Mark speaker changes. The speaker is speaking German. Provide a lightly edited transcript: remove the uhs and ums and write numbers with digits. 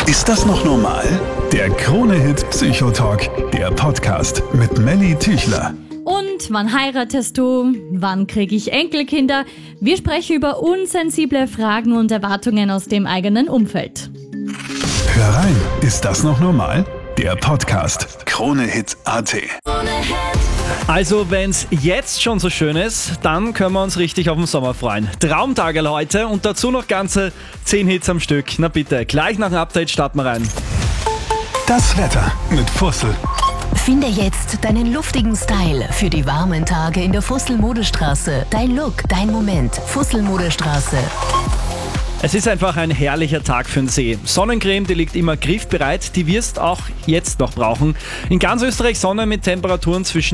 Speaker 1: Ist das noch normal? Der Krone-Hit Psychotalk, der Podcast mit Melly Tüchler.
Speaker 2: Und wann heiratest du? Wann kriege ich Enkelkinder? Wir sprechen über unsensible Fragen und Erwartungen aus dem eigenen Umfeld.
Speaker 1: Hör rein, ist das noch normal? Der Podcast Krone-Hit.at.
Speaker 3: Also wenn's jetzt schon so schön ist, dann können wir uns richtig auf den Sommer freuen. Traumtage heute und dazu noch ganze 10 Hits am Stück. Na bitte, gleich nach dem Update starten wir rein.
Speaker 1: Das Wetter mit Fussel.
Speaker 4: Finde jetzt deinen luftigen Style für die warmen Tage in der Fussel-Modestraße. Dein Look, dein Moment. Fussel-Modestraße.
Speaker 3: Es ist einfach ein herrlicher Tag für den See. Sonnencreme, die liegt immer griffbereit, die wirst auch jetzt noch brauchen. In ganz Österreich Sonne mit Temperaturen zwischen